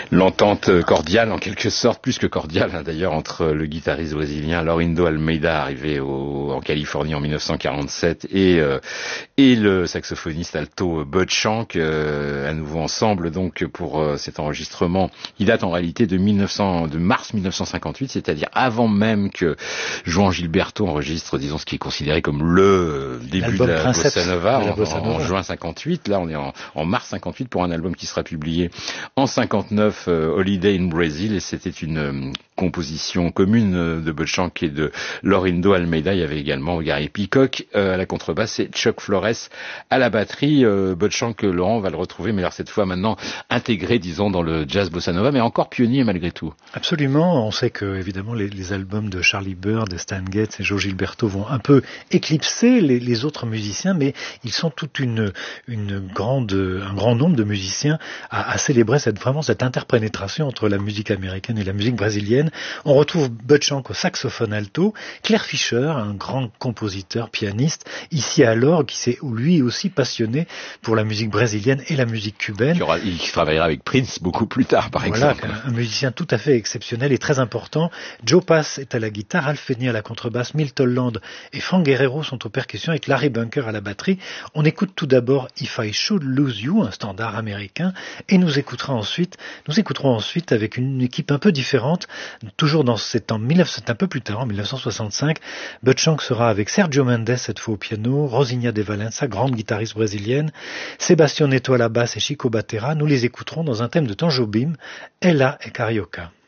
L'entente cordiale, en quelque sorte, plus que cordiale d'ailleurs, entre le guitariste brésilien Laurindo Almeida, arrivé en Californie en 1947, et le saxophoniste alto Bud Shank, à nouveau ensemble donc pour cet enregistrement qui date en réalité de mars 1958, c'est-à-dire avant même que João Gilberto enregistre, disons, ce qui est considéré comme le début de la bossa nova, en juin 58. Là, on est en mars 58 pour un album qui sera publié en 59, Holiday in Brazil, et c'était une composition commune de Bud Shank et de Laurindo Almeida. Il y avait également Gary Peacock à la contrebasse et Chuck Flores à la batterie. Bud Shank, Laurent, va le retrouver, mais alors cette fois maintenant intégré, disons, dans le jazz bossa nova, mais encore pionnier malgré tout. Absolument. On sait que évidemment les albums de Charlie Byrd, de Stan Getz et Joe Gilberto vont un peu éclipser les autres musiciens, mais ils sont toute un grand nombre de musiciens à célébrer vraiment cette interpénétration entre la musique américaine et la musique brésilienne. On retrouve Bud Shank au saxophone alto, Claire Fischer, un grand compositeur, pianiste, ici à l'orgue, qui s'est lui aussi passionné pour la musique brésilienne et la musique cubaine. Il travaillera avec Prince beaucoup plus tard, par exemple. Voilà, un musicien tout à fait exceptionnel et très important. Joe Pass est à la guitare, Al Fenny à la contrebasse, Milt Holland et Frank Guerrero sont aux percussions avec Larry Bunker à la batterie. On écoute tout d'abord If I Should Lose You, un standard américain, et nous écouterons ensuite avec une équipe un peu différente, toujours c'est un peu plus tard, en 1965. Bud Shank sera avec Sergio Mendes, cette fois au piano, Rosinha de Valença, grande guitariste brésilienne, Sébastien Neto à la basse et Chico Batera. Nous les écouterons dans un thème de Tom Jobim, Ella et Carioca.